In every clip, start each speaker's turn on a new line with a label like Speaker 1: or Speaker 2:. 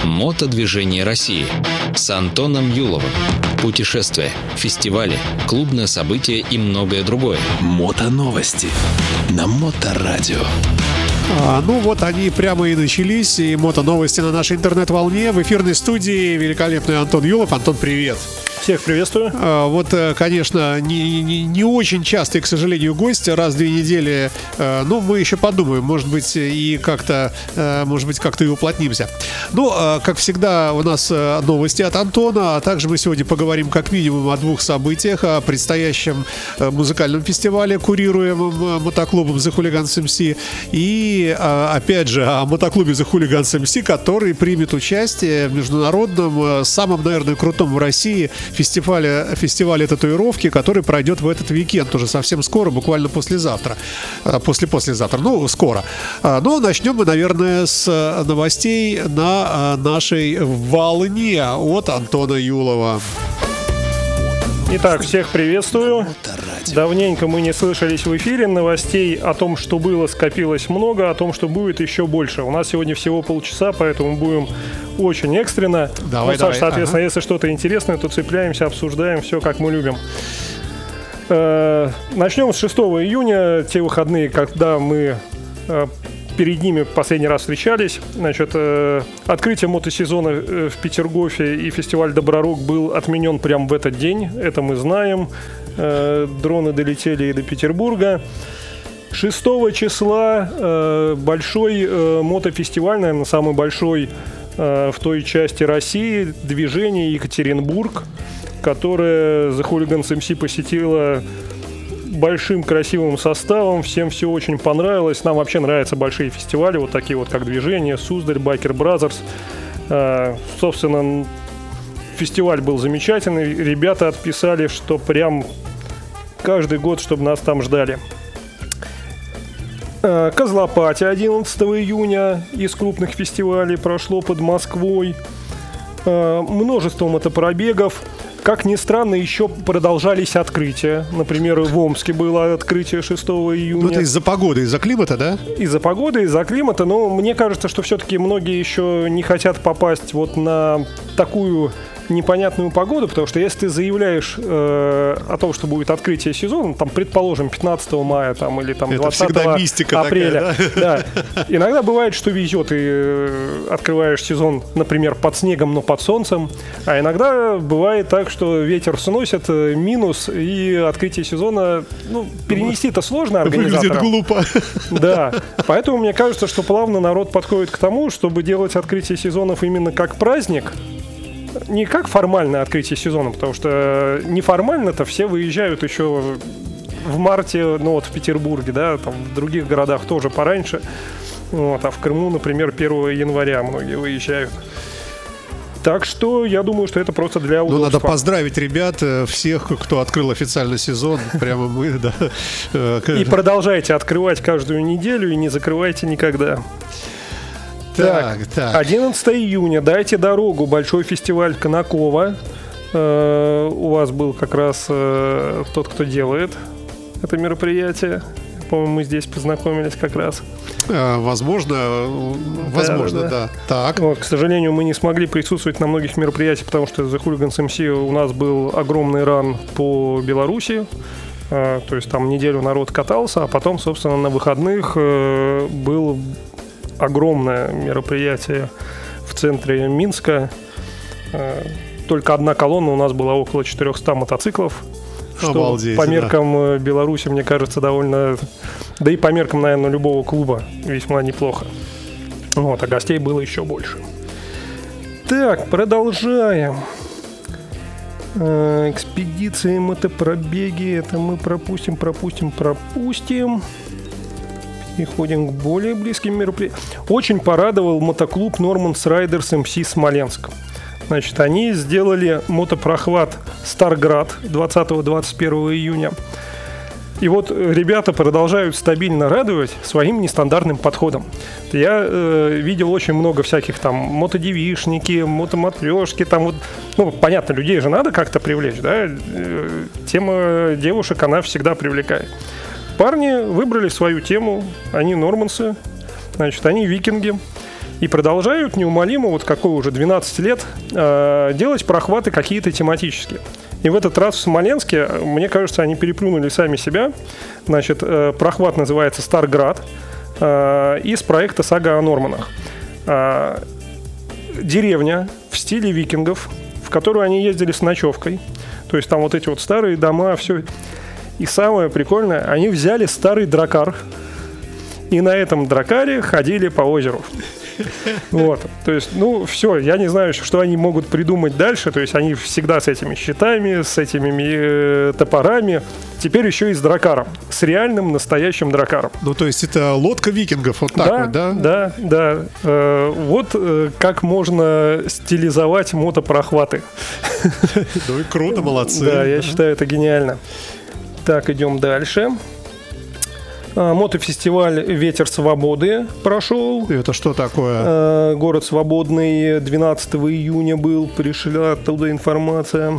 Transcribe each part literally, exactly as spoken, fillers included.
Speaker 1: Мотодвижение России с Антоном Юловым. Путешествия, фестивали, клубные события и многое другое.
Speaker 2: Мотоновости на Моторадио.
Speaker 3: А, ну вот они прямо и начались. И мотоновости на нашей интернет-волне. В эфирной студии великолепный Антон Юлов. Антон, привет.
Speaker 4: Всех приветствую.
Speaker 3: А, вот, конечно, не, не, не очень частый, к сожалению, гость. Раз в две недели. А, ну, мы еще подумаем. Может быть, и как-то, а, может быть, как-то и уплотнимся. Ну, а, как всегда, у нас новости от Антона. А также мы сегодня поговорим как минимум о двух событиях. О предстоящем музыкальном фестивале, курируемом мотоклубом The Hooligans эм си. И, а, опять же, о мотоклубе The Hooligans эм си, который примет участие в международном, самом, наверное, крутом в России фестивале, фестивале татуировки, который пройдет в этот уикенд уже совсем скоро, буквально послезавтра. После-послезавтра, ну, скоро. Но начнем мы, наверное, с новостей на нашей волне от Антона Юлова.
Speaker 4: Итак, всех приветствую. Давненько мы не слышались в эфире. Новостей о том, что было, скопилось много, о том, что будет, еще больше. У нас сегодня всего полчаса, поэтому будем очень экстренно.
Speaker 3: Давай,
Speaker 4: ну, Саш,
Speaker 3: давай.
Speaker 4: соответственно,
Speaker 3: Ага.
Speaker 4: если что-то интересное, то цепляемся, обсуждаем все, как мы любим. Э, начнем с шестого июня, те выходные, когда мы э, перед ними последний раз встречались. Значит, э, открытие мотосезона э, в Петергофе и фестиваль Добророк был отменен прямо в этот день. Это мы знаем. Э, дроны долетели и до Петербурга. шестого числа э, большой э, мотофестиваль, наверное, самый большой э, в той части России, движение Екатеринбург, которое The Hooligans эм си посетила большим красивым составом. Всем все очень понравилось. Нам вообще нравятся большие фестивали, вот такие вот, как движение, Суздаль, Байкер Бразерс. Э, собственно, фестиваль был замечательный. Ребята отписали, что прям каждый год, чтобы нас там ждали. Э, Козлопатия одиннадцатого июня из крупных фестивалей прошло под Москвой. Э, множество мотопробегов. Как ни странно, еще продолжались открытия. Например, в Омске было открытие шестого июня.
Speaker 3: Ну, это из-за погоды, из-за климата, да?
Speaker 4: Из-за погоды, из-за климата. Но мне кажется, что все-таки многие еще не хотят попасть вот на такую непонятную погоду, потому что если ты заявляешь э, о том, что будет открытие сезона, там, предположим, пятнадцатого мая там, или там, двадцатого апреля,
Speaker 3: такая, да?
Speaker 4: Да. Иногда бывает, что везет, и э, открываешь сезон, например, под снегом, но под солнцем, а иногда бывает так, что ветер сносит, минус, и открытие сезона, ну, перенести-то сложно организаторам.
Speaker 3: Выглядит глупо.
Speaker 4: Да, поэтому мне кажется, что плавно народ подходит к тому, чтобы делать открытие сезонов именно как праздник, не как формальное открытие сезона, потому что неформально-то все выезжают еще в марте, ну вот в Петербурге, да, там в других городах тоже пораньше, вот, а в Крыму, например, первого января многие выезжают. Так что я думаю, что это просто для удобства.
Speaker 3: Ну, надо поздравить ребят, всех, кто открыл официально сезон. Прямо мы, да.
Speaker 4: И продолжайте открывать каждую неделю и не закрывайте никогда. Так, так, одиннадцатого июня, дайте дорогу, большой фестиваль Конаково. Э, у вас был как раз э, тот, кто делает это мероприятие. По-моему, мы здесь познакомились как раз.
Speaker 3: Э, возможно, возможно, да. да. Так.
Speaker 4: Вот, к сожалению, мы не смогли присутствовать на многих мероприятиях, потому что The Hooligans эм си у нас был огромный ран по Беларуси. Э, то есть там неделю народ катался, а потом, собственно, на выходных э, был огромное мероприятие в центре Минска. Только одна колонна, у нас была около четыреста мотоциклов. Что
Speaker 3: Обалдеть,
Speaker 4: по меркам
Speaker 3: да.
Speaker 4: Беларуси, мне кажется, довольно... Да и по меркам, наверное, любого клуба весьма неплохо. Вот, а гостей было еще больше. Так, продолжаем. Экспедиции, мотопробеги. Это мы пропустим, пропустим, пропустим. Переходим к более близким мероприятиям. Очень порадовал мотоклуб Normans Riders эм си Смоленск. Значит, они сделали мотопрохват Старград двадцатого-двадцать первого июня. И вот ребята продолжают стабильно радовать своим нестандартным подходом. Я э, видел очень много всяких там мотодевишники, мотоматрёшки, там вот, ну, понятно, людей же надо как-то привлечь, да? Э, тема девушек, она всегда привлекает. Парни выбрали свою тему, они нормансы, значит, они викинги. И продолжают неумолимо, вот какой уже двенадцать лет, э, делать прохваты какие-то тематические. И в этот раз в Смоленске, мне кажется, они переплюнули сами себя. Значит, э, прохват называется «Старград» э, из проекта «Сага о Норманах». Э, деревня в стиле викингов, в которую они ездили с ночевкой. То есть там вот эти вот старые дома, все. И самое прикольное, они взяли старый дракар и на этом дракаре ходили по озеру. Вот, то есть, ну, все, я не знаю, что они могут придумать дальше. То есть они всегда с этими щитами, с этими э, топорами. Теперь еще и с дракаром, с реальным настоящим дракаром.
Speaker 3: Ну, то есть это лодка викингов, вот так
Speaker 4: да,
Speaker 3: вот, да?
Speaker 4: Да, да. Э, вот э, как можно стилизовать мотопрохваты.
Speaker 3: Ну и круто, молодцы.
Speaker 4: Да, я считаю, это гениально. Так, идем дальше. Мотофестиваль «Ветер свободы» прошел.
Speaker 3: Это что такое?
Speaker 4: Город Свободный двенадцатого июня был. Пришла оттуда информация.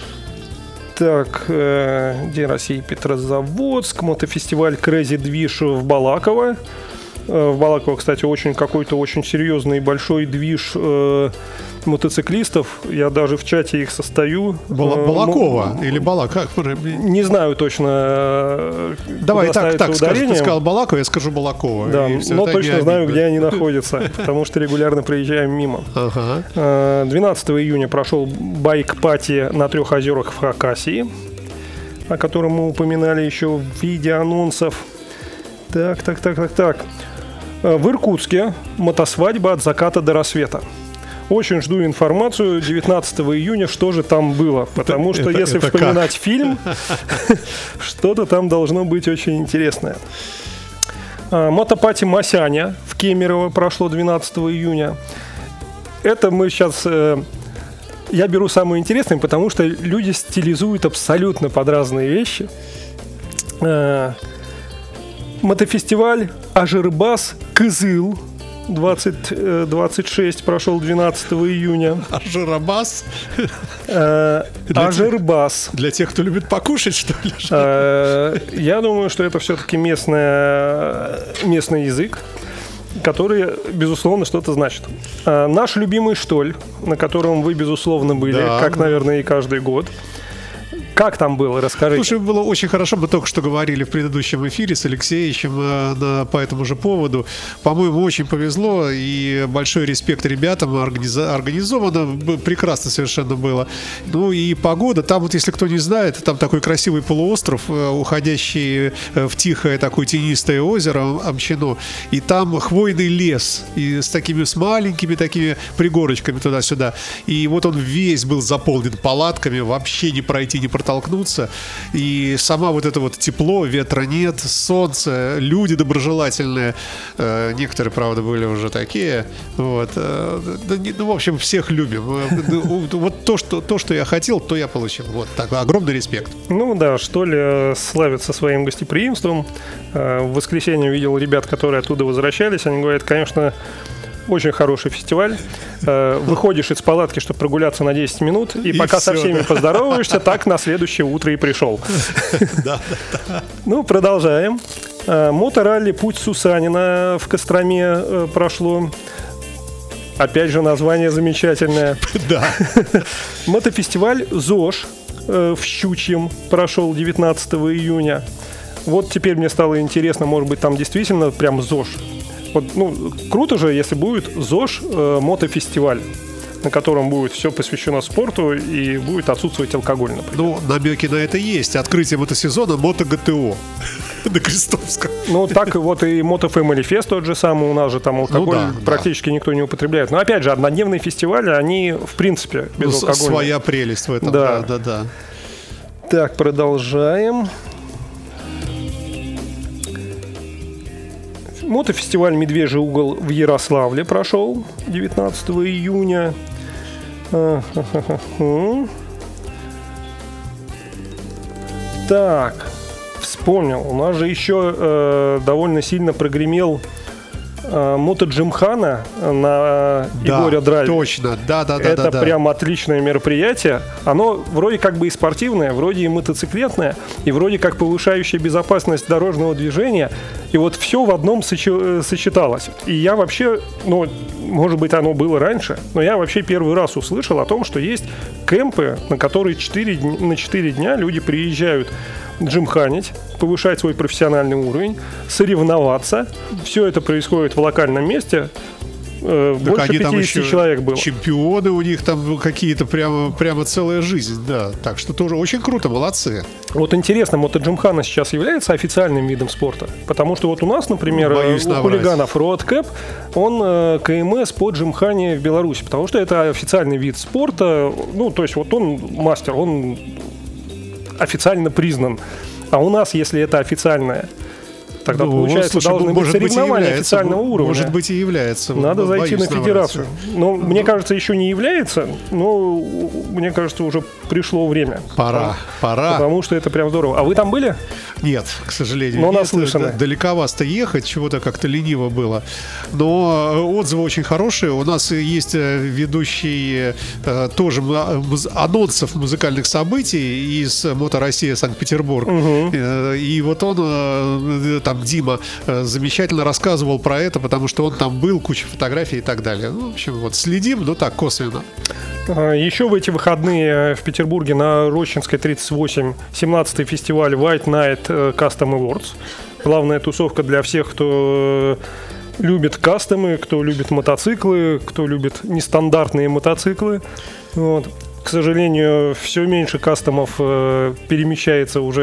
Speaker 4: Так, День России, Петрозаводск. Мотофестиваль «Crazy движ» в Балаково. В Балаково, кстати, очень какой-то очень серьезный большой движ э, мотоциклистов. Я даже в чате их состою.
Speaker 3: Бала- Балакова ну, или Балак?
Speaker 4: Не знаю точно.
Speaker 3: Давай так, так скажу. Ты сказал Балакова, я скажу Балакова.
Speaker 4: Да, но точно знаю, где они находятся, потому что регулярно проезжаем мимо. Ага. двенадцатого июня прошел байк-пати на Трех озерах в Хакасии, о котором мы упоминали еще в виде анонсов. Так, так, так, так, так. В Иркутске мотосвадьба от заката до рассвета. Очень жду информацию девятнадцатого июня, что же там было. Потому что это, если это вспоминать как? Фильм, что-то там должно быть очень интересное. Мотопати Масяня в Кемерово прошло двенадцатого июня. Это мы сейчас... Я беру самое интересное, потому что люди стилизуют абсолютно под разные вещи. Мотофестиваль Ажирбас Кызыл двадцать двадцать шесть прошел двенадцатого июня.
Speaker 3: Ажирбас?
Speaker 4: Ажирбас.
Speaker 3: Для тех, кто любит покушать, что ли?
Speaker 4: Я думаю, что это все-таки местный язык, который, безусловно, что-то значит. Наш любимый штоль, на котором вы, безусловно, были, да, как, наверное, и каждый год. Как там было? Расскажите.
Speaker 3: Слушай, было очень хорошо. Мы только что говорили в предыдущем эфире с Алексеевичем э, на, по этому же поводу. По-моему, очень повезло. И большой респект ребятам. Организа- организовано прекрасно совершенно было. Ну и погода. Там вот, если кто не знает, там такой красивый полуостров, э, уходящий в тихое такое тенистое озеро Амчино. И там хвойный лес. И с такими с маленькими такими пригорочками туда-сюда. И вот он весь был заполнен палатками. Вообще не пройти, не протолкнуться. И сама вот это вот тепло, ветра нет, солнце, люди доброжелательные. Э, некоторые, правда, были уже такие. Вот. Э, ну, в общем, всех любим. Вот то что, то, что я хотел, то я получил. Вот так, огромный респект.
Speaker 4: Ну да, что ли, славится своим гостеприимством. В воскресенье видел ребят, которые оттуда возвращались. Они говорят, конечно, очень хороший фестиваль. Выходишь из палатки, чтобы прогуляться на десять минут, и, и пока все, со всеми да. поздороваешься, так на следующее утро и пришел. Да, да, да. Ну, продолжаем. Моторалли «Путь Сусанина» в Костроме прошло. Опять же, название замечательное. Да. Мотофестиваль ЗОЖ в Щучьем прошел девятнадцатого июня. Вот теперь мне стало интересно, может быть, там действительно прям ЗОЖ. Вот, ну, круто же, если будет ЗОЖ э, мотофестиваль, на котором будет все посвящено спорту и будет отсутствовать алкоголь, например.
Speaker 3: Ну, намеки на это есть. Открытие мотосезона МотоГТО на Крестовском.
Speaker 4: Ну, так вот и MotoFamily Fest тот же самый. У нас же там алкоголь ну, да, практически да. никто не употребляет. Но, опять же, однодневные фестивали, они, в принципе, безалкогольные.
Speaker 3: Ну, своя прелесть в этом.
Speaker 4: Да,
Speaker 3: да, да, да.
Speaker 4: Так, продолжаем. Мотофестиваль «Медвежий угол» в Ярославле прошел девятнадцатого июня. Так, вспомнил. У нас же еще э, довольно сильно прогремел Мотоджимхана на
Speaker 3: Да,
Speaker 4: Егоря Драйве.
Speaker 3: точно, да-да-да.
Speaker 4: Это
Speaker 3: да,
Speaker 4: прям отличное мероприятие. Оно вроде как бы и спортивное, вроде и мотоциклетное, и вроде как повышающее безопасность дорожного движения. И вот все в одном сочи- сочеталось. И я вообще, ну, может быть, оно было раньше, но я вообще первый раз услышал о том, что есть кемпы, на которые четыре дня, на четыре дня люди приезжают джимханить, повышать свой профессиональный уровень, соревноваться. Все это происходит в локальном месте. Э,
Speaker 3: Так
Speaker 4: Больше
Speaker 3: они там
Speaker 4: пятьдесят
Speaker 3: еще
Speaker 4: человек было.
Speaker 3: чемпионы у них там какие-то, прямо, прямо целая жизнь, да. Так что тоже очень круто, молодцы.
Speaker 4: Вот интересно, мотоджимхана сейчас является официальным видом спорта? Потому что вот у нас, например,
Speaker 3: Боюсь
Speaker 4: у
Speaker 3: наврать.
Speaker 4: хулиганов Роадкэп, он э, КМС по джимхане в Беларуси, потому что это официальный вид спорта. Ну, то есть вот он мастер, он официально признан. А у нас, если это официальное, тогда,
Speaker 3: Ну,
Speaker 4: получается,
Speaker 3: слушай,
Speaker 4: должны быть
Speaker 3: может быть, и
Speaker 4: соревнования
Speaker 3: является,
Speaker 4: официального уровня.
Speaker 3: Может быть, и является.
Speaker 4: Надо
Speaker 3: Боюсь
Speaker 4: зайти на
Speaker 3: наврать.
Speaker 4: федерацию. Но мне кажется, еще не является, но мне кажется, уже пришло время.
Speaker 3: Пора, пора.
Speaker 4: Потому что это прям здорово. А вы там были?
Speaker 3: Нет, к сожалению.
Speaker 4: Но
Speaker 3: нет,
Speaker 4: наслышаны.
Speaker 3: д- Далековато ехать, чего-то как-то лениво было. Но отзывы очень хорошие. У нас есть э, ведущий э, тоже м- муз- анонсов музыкальных событий из Мото Россия Санкт-Петербург. Э, И вот он, э, там Дима, э, замечательно рассказывал про это, потому что он там был, куча фотографий и так далее. Ну, в общем, вот следим, но так, косвенно.
Speaker 4: А, Еще в эти выходные в Петербурге на Рощинской тридцать восемь семнадцатый фестиваль White Night э, Custom Awards. Главная тусовка для всех, кто э, любит кастомы, кто любит мотоциклы, кто любит нестандартные мотоциклы. Вот. К сожалению, все меньше кастомов э, перемещается уже